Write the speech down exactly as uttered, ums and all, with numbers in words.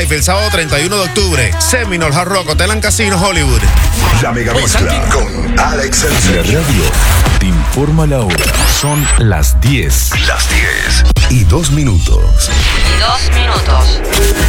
El sábado treinta y uno de octubre, Seminole Hard Rock Hotel and Casino Hollywood. La mega mezcla con Alex Sensei. La radio te informa la hora. Son las diez. Las diez y dos minutos. Y dos minutos.